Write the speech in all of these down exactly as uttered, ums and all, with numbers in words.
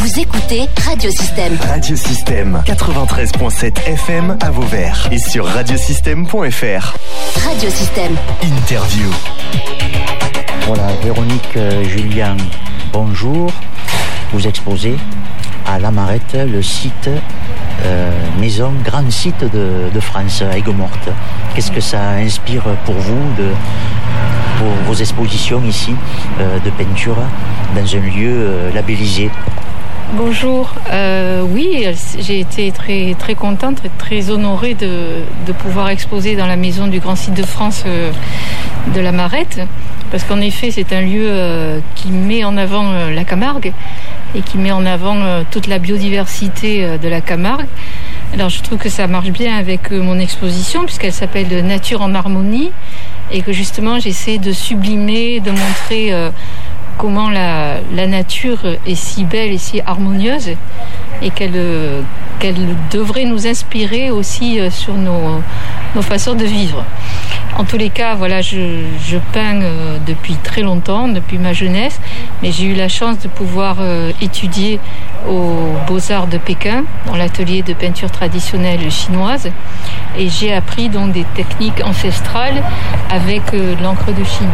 Vous écoutez Radiosystème. Radiosystème quatre-vingt-treize virgule sept F M à Vauvert et sur radiosystème point F R. Radiosystème. Interview. Voilà, Véronique euh, Julien, bonjour. Vous exposez à La Marette, le site euh, maison, grand site de, de France, à Aigues-Mortes. Qu'est-ce que ça inspire pour vous de pour vos expositions ici euh, de peinture dans un lieu euh, labellisé? Bonjour, euh, oui, j'ai été très, très contente et très honorée de, de pouvoir exposer dans la maison du Grand Site de France euh, de la Marette, parce qu'en effet c'est un lieu euh, qui met en avant euh, la Camargue et qui met en avant euh, toute la biodiversité euh, de la Camargue. Alors je trouve que ça marche bien avec euh, mon exposition puisqu'elle s'appelle Nature en harmonie et que justement j'essaie de sublimer, de montrer euh, comment la, la nature est si belle et si harmonieuse et qu'elle, qu'elle devrait nous inspirer aussi sur nos, nos façons de vivre. En tous les cas, voilà, je, je peins depuis très longtemps, depuis ma jeunesse, mais j'ai eu la chance de pouvoir étudier aux Beaux-Arts de Pékin, dans l'atelier de peinture traditionnelle chinoise, et j'ai appris donc des techniques ancestrales avec l'encre de Chine.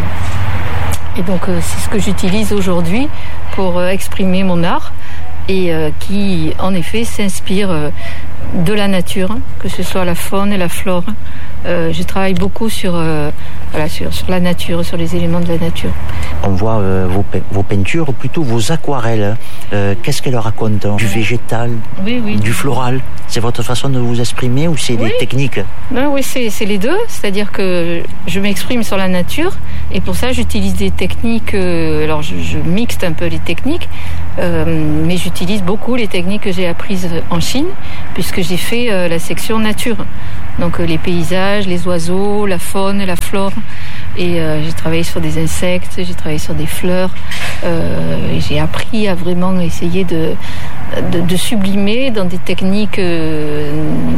Et donc euh, c'est ce que j'utilise aujourd'hui pour euh, exprimer mon art et euh, qui en effet s'inspire euh, de la nature, hein, que ce soit la faune et la flore. Euh, je travaille beaucoup sur, euh, voilà, sur, sur la nature, sur les éléments de la nature. On voit euh, vos, pe- vos peintures, ou plutôt vos aquarelles. Euh, qu'est-ce qu'elles racontent? Du végétal, oui, oui. Du floral? C'est votre façon de vous exprimer ou c'est oui. des techniques? Ben oui, c'est, c'est les deux. C'est-à-dire que je m'exprime sur la nature et pour ça j'utilise des techniques. Euh, alors je, je mixte un peu les techniques, euh, mais j'utilise beaucoup les techniques que j'ai apprises en Chine puisque j'ai fait euh, la section nature. Donc euh, les paysages, les oiseaux, la faune, la flore. Et euh, j'ai travaillé sur des insectes, j'ai travaillé sur des fleurs. Euh, et j'ai appris à vraiment essayer de, de, de sublimer dans des techniques euh,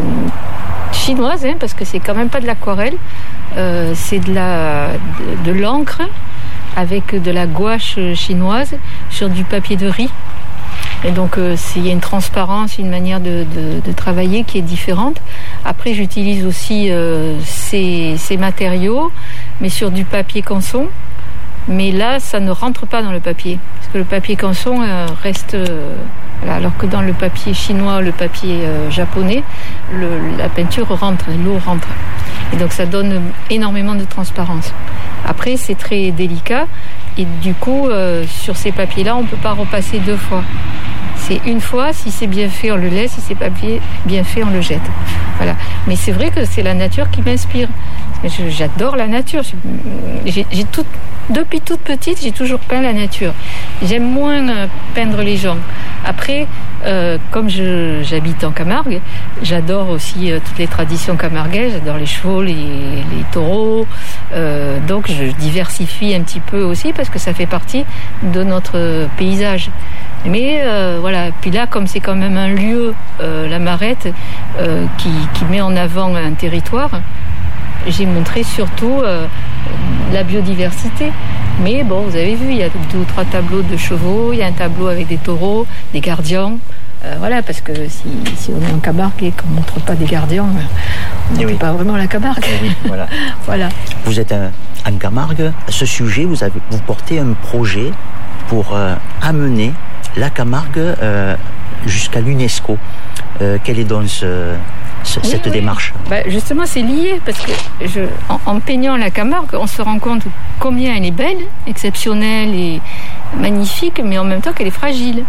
chinoises, hein, parce que c'est quand même pas de l'aquarelle. Euh, c'est de, la, de, de l'encre avec de la gouache chinoise sur du papier de riz. Et donc euh, il y a une transparence, une manière de, de, de travailler qui est différente. Après j'utilise aussi euh, ces, ces matériaux, mais sur du papier canson. Mais là ça ne rentre pas dans le papier, parce que le papier canson euh, reste... Euh, voilà, alors que dans le papier chinois, le papier euh, japonais, le, la peinture rentre, l'eau rentre. Et donc ça donne énormément de transparence. Après c'est très délicat. Et du coup, euh, sur ces papiers-là, on ne peut pas repasser deux fois. C'est une fois, si c'est bien fait, on le laisse, si c'est pas bien fait, on le jette. Voilà. Mais c'est vrai que c'est la nature qui m'inspire. Je, j'adore la nature. J'ai, j'ai tout, depuis toute petite, j'ai toujours peint la nature. J'aime moins euh, peindre les gens. Après, euh, comme je, j'habite en Camargue, j'adore aussi euh, toutes les traditions camarguaises. J'adore les chevaux, les, les taureaux. Euh, donc je diversifie un petit peu aussi parce que ça fait partie de notre paysage. Mais euh, voilà, puis là, comme c'est quand même un lieu, euh, la Marette, euh, qui, qui met en avant un territoire, j'ai montré surtout euh, la biodiversité. Mais bon, vous avez vu, il y a deux ou trois tableaux de chevaux, il y a un tableau avec des taureaux, des gardiens. Euh, voilà, parce que si, si on est en Camargue et qu'on ne montre pas des gardiens, on ne montre oui. pas vraiment la Camargue. Oui, voilà. Voilà. Vous êtes un, en Camargue. À ce sujet, vous, avez, vous portez un projet pour euh, amener la Camargue euh, jusqu'à l'UNESCO. Euh, quelle est donc ce, ce, oui, cette oui. démarche? Bah, justement, c'est lié parce que je, en, en peignant la Camargue, on se rend compte combien elle est belle, exceptionnelle et magnifique, mais en même temps qu'elle est fragile.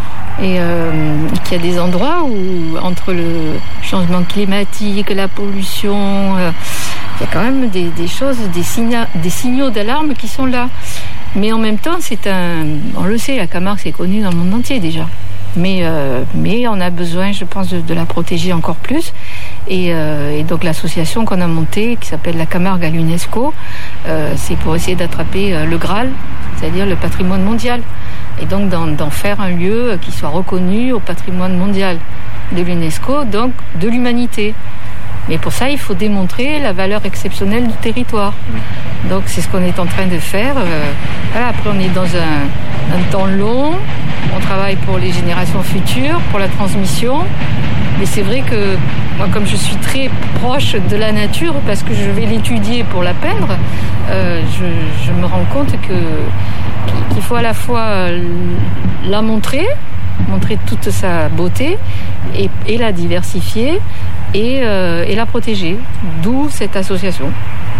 Et euh, qu'il y a des endroits où, entre le changement climatique, la pollution, euh, il y a quand même des, des choses, des, signa- des signaux d'alarme qui sont là. Mais en même temps, c'est un... On le sait, la Camargue, c'est connu dans le monde entier déjà. Mais, euh, mais on a besoin, je pense, de, de la protéger encore plus. Et, euh, et donc l'association qu'on a montée, qui s'appelle la Camargue à l'UNESCO, euh, c'est pour essayer d'attraper euh, le Graal, c'est-à-dire le patrimoine mondial. Et donc d'en, d'en faire un lieu qui soit reconnu au patrimoine mondial de l'UNESCO, donc de l'humanité. Mais pour ça, il faut démontrer la valeur exceptionnelle du territoire. Donc c'est ce qu'on est en train de faire. Euh, voilà, après, on est dans un, un temps long. On travaille pour les générations futures, pour la transmission. Mais c'est vrai que moi, comme je suis très proche de la nature, parce que je vais l'étudier pour la peindre, euh, je, je me rends compte que, qu'il faut à la fois la montrer, montrer toute sa beauté, et, et la diversifier, et, euh, et la protéger. D'où cette association.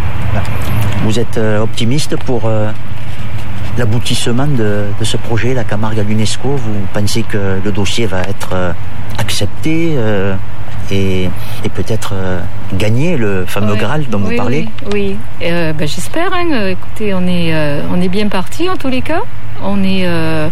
Vous êtes optimiste pour euh, l'aboutissement de, de ce projet, la Camargue à l'UNESCO? Vous pensez que le dossier va être euh, accepté euh, et, et peut-être euh, gagner le fameux ouais. Graal dont oui, vous parlez? Oui, oui. Euh, ben, j'espère. Hein. Écoutez, on est, euh, on est bien parti en tous les cas. On est... Euh,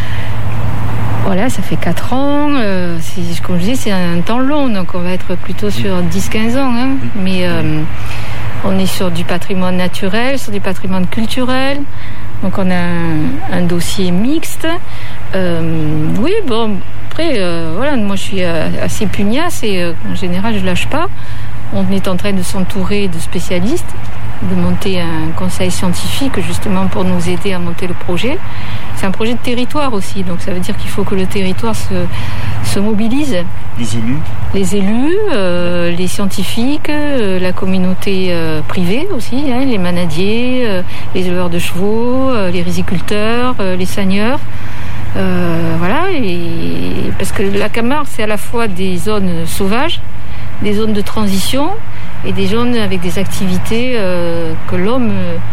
Voilà, ça fait quatre ans. Euh, c'est, comme je dis, c'est un temps long, donc on va être plutôt sur dix à quinze ans. Hein. Mais euh, on est sur du patrimoine naturel, sur du patrimoine culturel. Donc on a un, un dossier mixte. Euh, oui, bon, après, euh, voilà, moi je suis assez pugnace et euh, en général je lâche pas. On est en train de s'entourer de spécialistes, de monter un conseil scientifique justement pour nous aider à monter le projet. C'est un projet de territoire aussi, donc ça veut dire qu'il faut que le territoire se, se mobilise. Les élus Les élus, euh, les scientifiques, euh, la communauté euh, privée aussi, hein, les manadiers, euh, les éleveurs de chevaux, euh, les riziculteurs, euh, les seigneurs. Euh, voilà, et parce que la Camargue, c'est à la fois des zones sauvages, des zones de transition et des zones avec des activités euh, que l'homme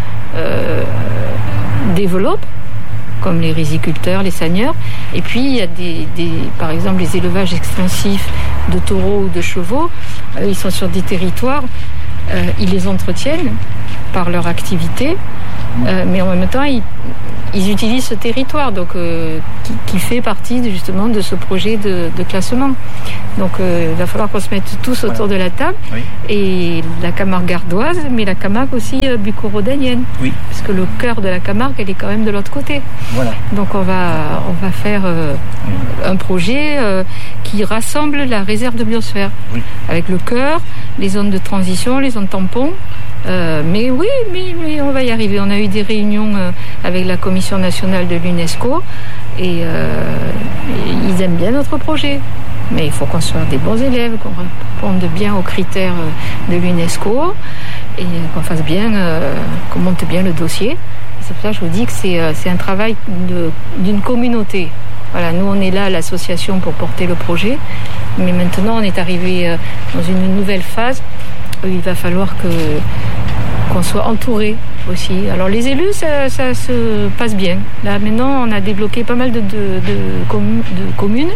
euh, développe, comme les riziculteurs, les seigneurs. Et puis il y a des, des, par exemple les élevages extensifs de taureaux ou de chevaux. Euh, ils sont sur des territoires, euh, ils les entretiennent par leur activité, euh, mais en même temps ils, ils utilisent ce territoire, donc euh, qui, qui fait partie de, justement de ce projet de, de classement. Donc euh, il va falloir qu'on se mette tous autour voilà. de la table. Oui. Et la Camargue gardoise, mais la Camargue aussi euh, bucco-rhodanienne. Oui. Parce que le cœur de la Camargue, elle est quand même de l'autre côté. Voilà. Donc on va, on va faire euh, oui. un projet euh, qui rassemble la réserve de biosphère. Oui. Avec le cœur, les zones de transition, les zones tampons. Euh, mais oui, mais, mais on va y arriver. On a eu des réunions euh, avec la Commission nationale de l'UNESCO et euh, ils aiment bien notre projet. Mais il faut qu'on soit des bons élèves, qu'on réponde bien aux critères de l'UNESCO et qu'on fasse bien, euh, qu'on monte bien le dossier. Et c'est pour ça que je vous dis que c'est, euh, c'est un travail de, d'une communauté. Voilà, nous on est là, l'association, pour porter le projet, mais maintenant on est arrivé euh, dans une nouvelle phase où il va falloir que, qu'on soit entouré aussi. Alors les élus, ça, ça se passe bien. Là maintenant on a débloqué pas mal de, de, de, commun, de communes.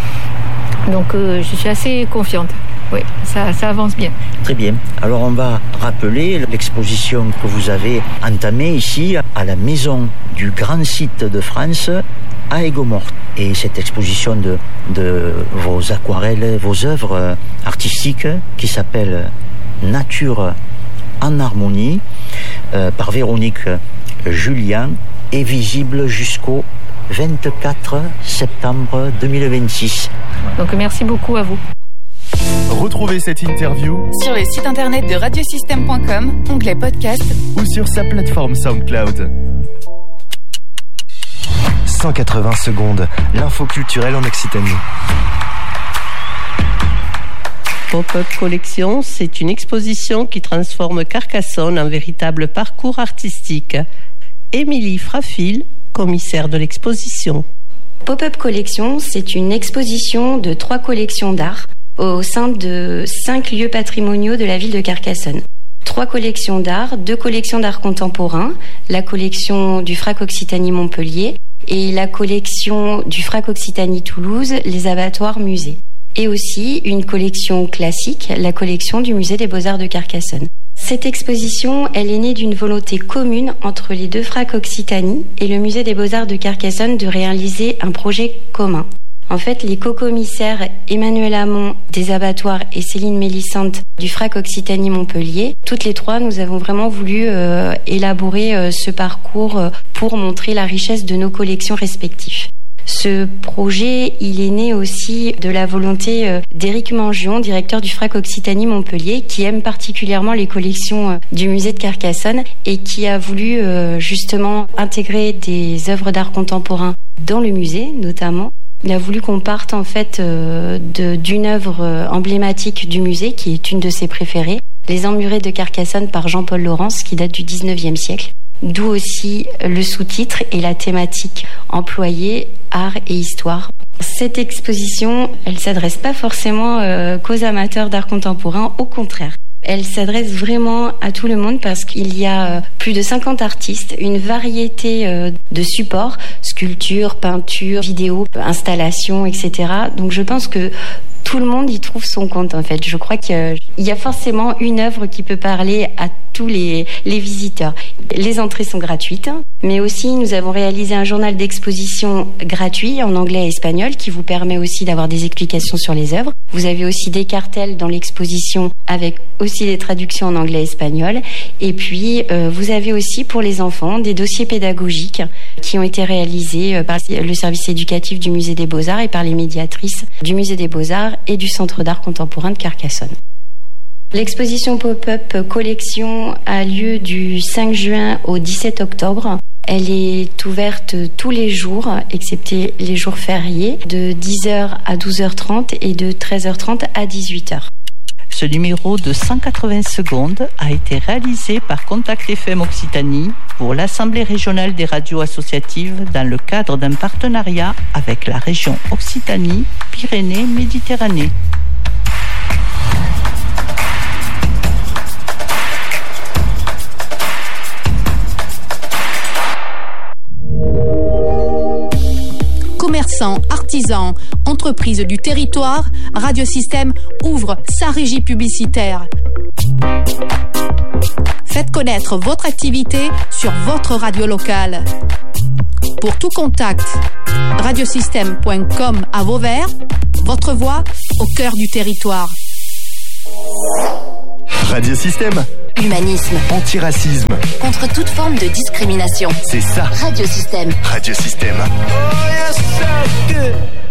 Donc euh, je suis assez confiante. Oui, ça, ça avance bien. Très bien. Alors on va rappeler l'exposition que vous avez entamée ici à la Maison du Grand Site de France à Aigues-Mortes. Et cette exposition de, de vos aquarelles, vos œuvres artistiques qui s'appelle Nature en harmonie euh, par Véronique Julien est visible jusqu'au vingt-quatre septembre deux mille vingt-six. Donc merci beaucoup à vous. Retrouvez cette interview sur le site internet de radiosystème point com, onglet podcast ou sur sa plateforme SoundCloud. cent quatre-vingts secondes, l'info culturelle en Occitanie. Pop-up Collection, c'est une exposition qui transforme Carcassonne en véritable parcours artistique. Émilie Frafil, commissaire de l'exposition. Pop-up Collection, c'est une exposition de trois collections d'art au sein de cinq lieux patrimoniaux de la ville de Carcassonne. Trois collections d'art, deux collections d'art contemporain, la collection du Frac Occitanie Montpellier et la collection du Frac Occitanie Toulouse, les abattoirs musées. Et aussi une collection classique, la collection du Musée des Beaux-Arts de Carcassonne. Cette exposition, elle est née d'une volonté commune entre les deux Frac Occitanie et le Musée des Beaux-Arts de Carcassonne de réaliser un projet commun. En fait, les co-commissaires Emmanuel Hamon des abattoirs et Céline Mélissante du Frac Occitanie Montpellier, toutes les trois, nous avons vraiment voulu euh, élaborer euh, ce parcours euh, pour montrer la richesse de nos collections respectives. Ce projet, il est né aussi de la volonté d'Éric Mangion, directeur du F R A C Occitanie Montpellier, qui aime particulièrement les collections du musée de Carcassonne et qui a voulu justement intégrer des œuvres d'art contemporain dans le musée, notamment. Il a voulu qu'on parte en fait de, d'une œuvre emblématique du musée, qui est une de ses préférées, Les Emmurés de Carcassonne par Jean-Paul Laurence, qui date du dix-neuvième siècle. D'où aussi le sous-titre et la thématique employée, art et histoire. Cette exposition, elle ne s'adresse pas forcément euh, qu'aux amateurs d'art contemporain, au contraire. Elle s'adresse vraiment à tout le monde parce qu'il y a euh, plus de cinquante artistes, une variété euh, de supports, sculpture, peinture, vidéo, installation, et cetera. Donc je pense que tout le monde y trouve son compte en fait. Je crois qu'il y a forcément une œuvre qui peut parler à tous les, les visiteurs. Les entrées sont gratuites, mais aussi nous avons réalisé un journal d'exposition gratuit en anglais et espagnol qui vous permet aussi d'avoir des explications sur les œuvres. Vous avez aussi des cartels dans l'exposition avec aussi des traductions en anglais et espagnol. Et puis euh, vous avez aussi pour les enfants des dossiers pédagogiques qui ont été réalisés par le service éducatif du Musée des Beaux-Arts et par les médiatrices du Musée des Beaux-Arts et du Centre d'art contemporain de Carcassonne. L'exposition pop-up collection a lieu du cinq juin au dix-sept octobre. Elle est ouverte tous les jours, excepté les jours fériés, de dix heures à douze heures trente et de treize heures trente à dix-huit heures. Ce numéro de cent quatre-vingts secondes a été réalisé par Contact F M Occitanie pour l'Assemblée régionale des radios associatives dans le cadre d'un partenariat avec la région Occitanie-Pyrénées-Méditerranée. Commerçants, artisans, entreprises du territoire, Radiosystème ouvre sa régie publicitaire. Faites connaître votre activité sur votre radio locale. Pour tout contact, radiosystème point com à Vauvert, votre voix au cœur du territoire. Radiosystème. Humanisme. Antiracisme. Contre toute forme de discrimination. C'est ça. Radiosystème. Radiosystème. Oh, yes, so good.